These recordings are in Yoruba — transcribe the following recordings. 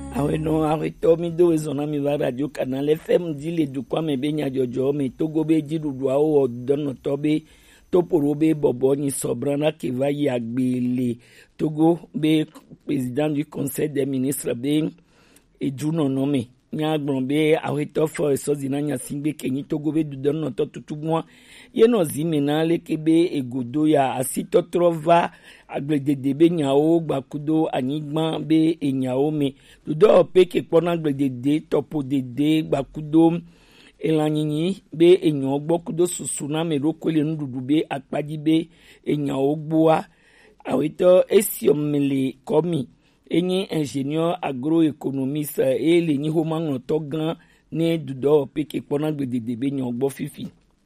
Aweno arito mi do ezona mi va radio canal FM dit le du kwa me be nya jojo me togo be jidudu awo dono tobe toporo be bobo ni sobrana ki va yagbele Togo be président du conseil des ministres be ejuno nome nya gbon be arito for so zina nya singbe kenyi Togo be du dono to tutugwa ye no zimena le kebe egodo ya asito trova agbede be nyao gbakudo anigba be enyao me do pe ke pona agbede topo dede gbakudo elanyinyi be enyo gbokudo susuna me rokole ndudu be akpadi be enyao gboa awito esiomele komi enyi ingénieur agroéconomiste et le ni homango togan ne do pe ke pona agbede be nyo gbo fifi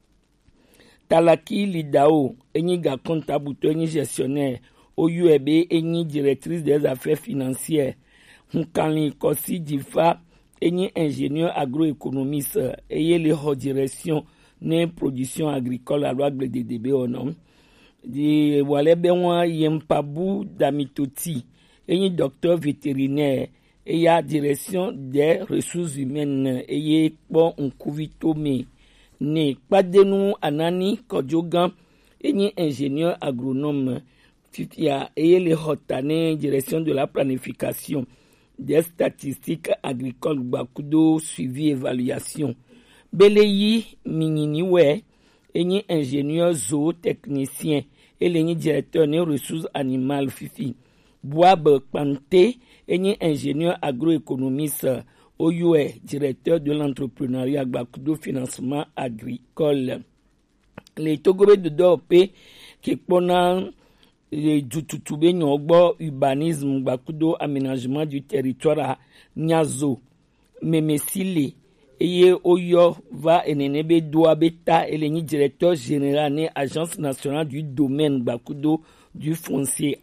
Talaki Lidao, enyi ga comptable, enyi gestionnaire, OUEB, enyi directrice des affaires financières, Hunkali Kosi Difa, enyi ingénieur agroéconomiste, eye le haut direction ne production agricole à l'ouest de DB onom. Di Walebewa Yempabu Damitoti, enyi docteur vétérinaire, eye direction des ressources humaines, eye bon unkuvitome. Ne Padenu Anani Kodjogan, enyi ingénieur agronome, Fifia Eyele Hotane, direction de la planification, des statistiques agricoles, Bakudo, suivi évaluation. Beleyi Mininiwe, enyi ingénieur zootechnicien, et l'enyi directeur des ressources animales, Fifi. Boab Pante, enyi ingénieur agroéconomiste, Oyue, directeur de l'entrepreneuriat Bakudo financement agricole. Les Togobé de Dorpe, qui pona les Djoutoutoubé Nyogbo, urbanisme Bakudo, aménagement du territoire Nyazo, Memesile, Eye Oyo va enenebe Douabeta, et les directeur général né Agence nationale du domaine Bakudo du foncier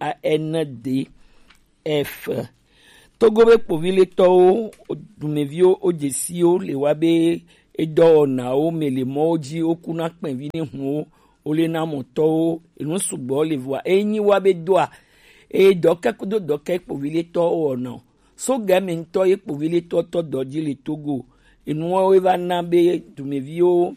ANDF. Togobe povile to dumevio ojesio le wabe edo nao mele moji okuna kpenvine hu ole na moto enu sugbo le voa enyi wabe doa e doka kudo doka povile to ona so gamen to e povile to doji le Togo enu wa va na be dumevio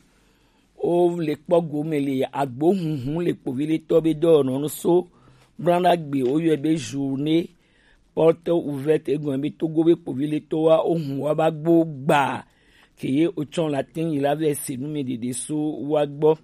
o le pogo mele agbo hu le povile to be do no so branda gbe oyebe journée porte ouverte et gombe Togo be povile toa ohun wa ba gbo gba keye ochon latin il avait senu me de so wa gbo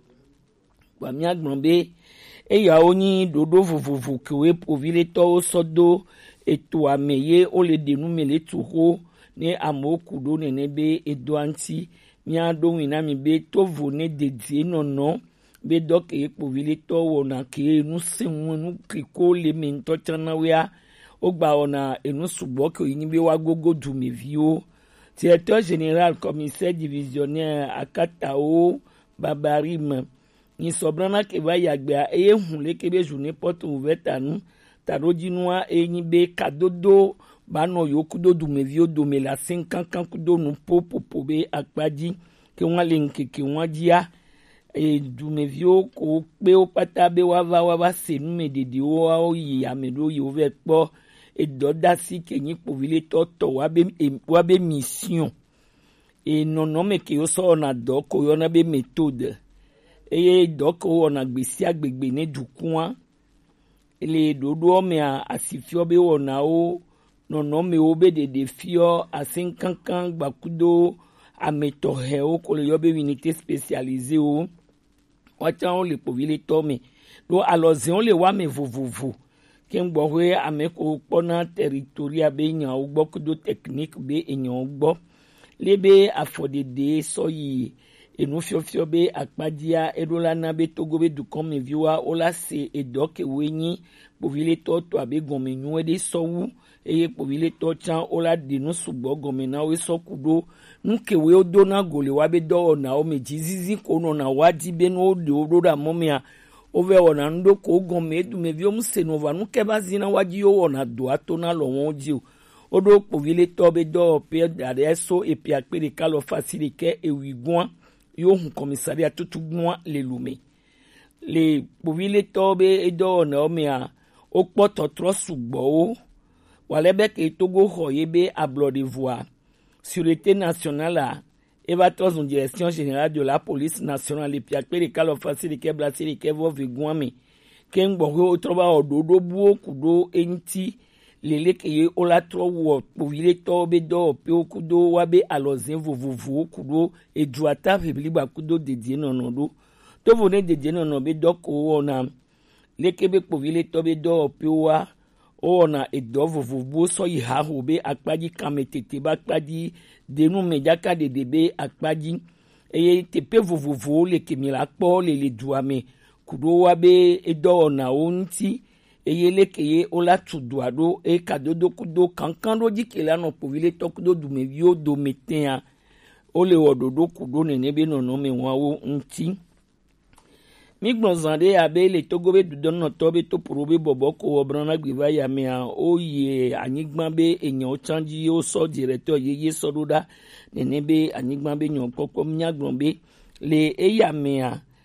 wa mi agbon be e ya oni dodo vovovo kewe povile to sodo eto ameye o le denu mele tuho ne amokudo ne be edo anti mi ado wina mi be to vone dedie nono be dok e povile to wona ke nu senwu nu kriko le mento chana wea Ogba ona enu subo ke yinibe wa gogo dumevio directeur général commissaire divisionnaire akatao babarim ni sobrana ke va yagbe eye hunle kebe journée porte ouverte anu tarojinua eyinibe kadodo bano yokudo dumevio domela 50 kudo nu popo be akpaji ke won le nkeke won dia e dumevio ko pe o pata be wa va senu medede o yi amedo yi over po et dodasi kenyi povile toto wabe mission et non me ke yo so na doko yo na be méthode et doko ona gbesi agbegbe ne dukun ele dodo me asifio be ona o non me obe de fio asinkankan gbakudo ameto he o ko le yo be unité spécialisée o wacha on le povile to me do alors on le wa me vovovo Kembo we ameko pona territoria be nya ugbo kudo technique be enya ugbo lebe afodede soyi enu fiofio be akpadia edola na be Togo be du comme viwa ola se edoke wenyi povile toto abe gomenyu ede sowu eye povile to chan ola de no sugbo gomena we sokudo nuke we odo na gole wa be do na o mejizizi kono na wadi be no de odo da momia ove ona ndo ko gome du me vio msenova nu ke bazina waji yo ona do atona lo won ji odo povile tobe do pe dare so et puis akpere kalo facilite e wigun yo hun commissariat tutugun le lume le povile tobe edo ona o me a o poto tro sugbo o Walebe ke Togo Hoyebe à Bloc d'Ivoire. Sûreté nationale et va en direction générale de la police nationale et puis après les calofasi les keblasi les kevo vigouami ken boro troba ododo buo kudo enti lele keye ola tro wo povile tobe do pe okudo wabe alozin vovovo kudo e duata bibli ba kudo dedie nonodo to vone dedie nonobe doko ona lekebe povile tobe do pe wa ona edo vovovo so yi ha hobe akpaji kametete ba akpaji denu medjaka de debe akpaji eye tepe vovovo le kemila kpo le duame kudo wabe edo ona onti eye lekeye ola tuduado e kadodo kudo kankando jikela no povile tokudo dumevio do metea ole ododo kudo nenebe nono me wawo nti migbonzande abe le togobe dudono tobe to probe boboko obrana gbiva ya me oye anyigban be enyan chanji o so directeur yeye sododa nenebe anyigban be nyon popo mnyagbon be le eya me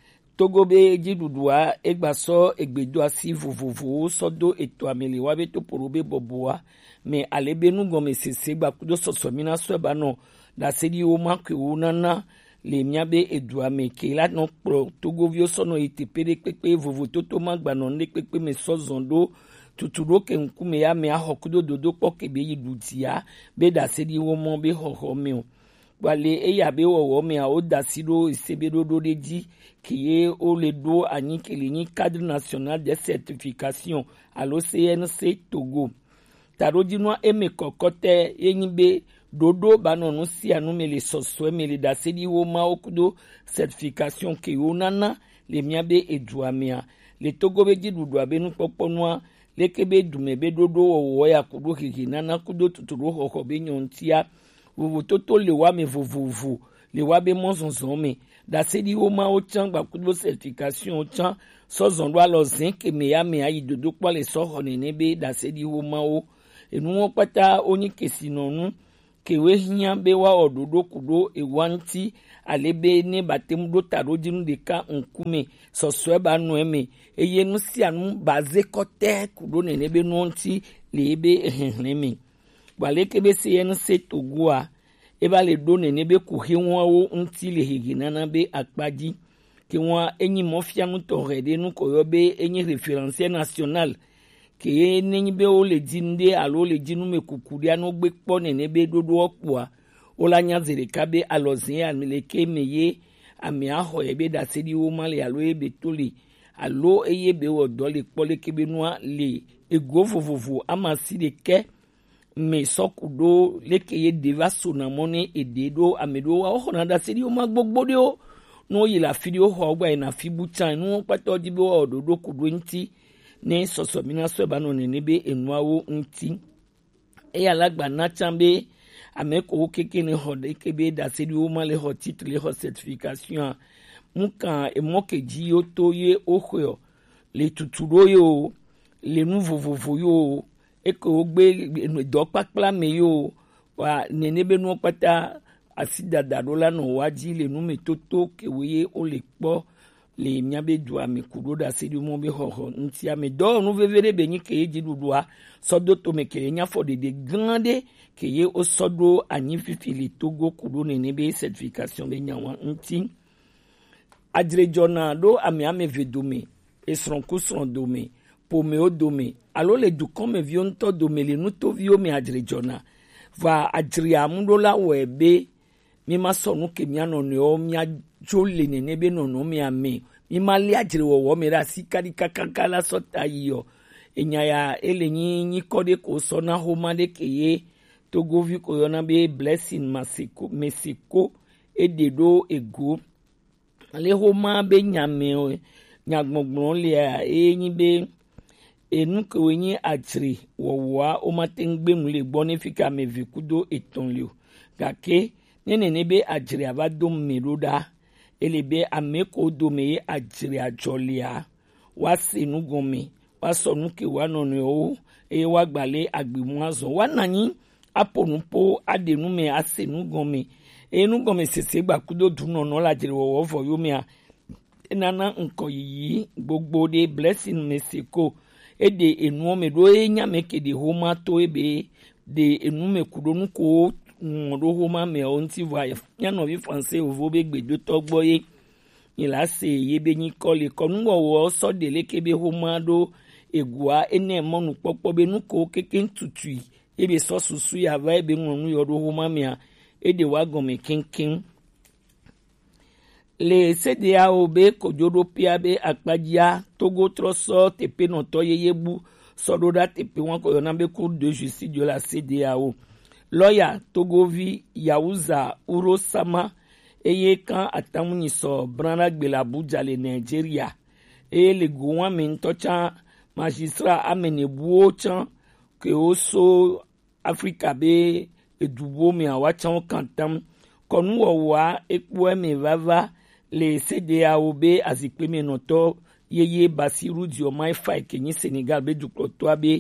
togobe jidudua egbaso egbedo asi vovovo sodo eto amele wabe to probe boboa me alebe nu gome sese gba kudo sosomina so ba no da sedi o makwe nana le miabe eduame ke la no pro togovio sono itepere pepe vovo toto magba no ne pepe me sozondo tuturo ke nkume ya me ahokudo dodo pokebe yidutia be da sedi wo mo be hoho me wale eya be wo me a odasido isebedodo deji ki o le do ani kelini cadre national de certification à l'OCNC Togo tarodinwa eme kokote yenyibe dodo banonu si anumele soswe mele da sedi wo ma okudo certification ke onana le miabe eduamia le togobe jidudu abenu poponwa lekebe dumebe dodo wo ya kudo higinana kudo tuturo hohobe nyontia vovo toto le wa me vovovo le wa be monzonzome da sedi wo ma o changba kudo certification o chan sozondo alo zinke me ya me ayi dodo kwa le soho nenebe da sedi wo ma o enu wo pata oni kesinonu kewe hinya be wa ododo kudo ewanti alebe ne batemudo tarodinu deka nkume soswe ba no eme eye nu si anu baze kote kudo nenebe nonti lebe ehenleme baleke be se yen se Togoa eba le do nenebe kuhiwa wo nti le higinana be akpaji ke wa enyi mofia nu torede nu koyobe enyi référentiel national ke nenyi be o le dinde alo le dinu me kukuria no gbe po nenebe dodo opua ola nyazere kabe alozin ameleke meye ami aho ebe da sedi wo male alo ebe toli alo eye be wo dole pole kebe noa le ego vovovo amasi de ke me sokudo lekeye deva sonamone ededo amedo wa ohona da sedi wo magbogbo de o no yi la fidio ho gba ina fibucha nu pato dibe wo ododo kudo nti ne sosomina so ba no nenebe enuawo nti eya lagba na chambe ameko kekene hode kebe da sedi wo male ho titre le ho certification muka emokeji yo toye ohyo le tuturo yo le nouveau vovo yo eko gbe do pakpla me yo wa nenebe no pata asida dadola no waji le nume toto keweye o le po le miabe dua me kudo da sedi mo be ho nti ame do no vevere benyi ke jidudua sodo to me ke nya for de grande ke ye o sodo anyi fifili Togo kudo nenebe certification be nyawa nti adrejona do ame vedome esronku sron dome pomeo dome alo le du comme vionto dome le nuto vio me adrejona va adria mundo la webe mi masonu ke miano ne o mia jole nenebe nono mi ame mi mali adre wo me ra sikari kakakala sota yo enya ya elenyi kode ko sona homa de keye Togo vi ko yona be blessing masiko mesiko ededo ego ale homa be nyame nyagmogbon le enyi be enu ko yin atri wowa o matengbe mu le gboni fika me vikudo etonlio gake nenebe atri abadom meroda elebe ameko dome atri ajolia wasenu gome wasonu ke wanonu o e wagbale agbimuazo wanani aponupo adenu me asenu gome enu gome sese gba kudo dunono la jere wo fo yomia enana nko yi gbogbo de blessing mesiko ede enuome do enyame kede homa to ebe de enume kudonu ko do homa me onti va ya no bi français ovo be gbedo to gboye ila se yebe ni kole konu wo so de lekebe homa do egua ene monu popo be nu ko keke ntutui ebe so susu ya va ebe ngonu yo do homa me ede wa gome kinkin le CDAO be kojodo pia be akpadia Togo troso tepe no to yeyebu sododa tepe won ko yona be cour de justice de la CDAO lawyer Togovi Yauza Urosama eye kan atamuni so brana gbela Abuja le Nigeria le gowan min tocha magistrat amenebuo chan ke oso Africa be edubo mi awachan kantam konu wa epo eme vava le CDAO be azikpe menoto yeye Basiru Diomaye Faye kenyi Senegal be duklo to abe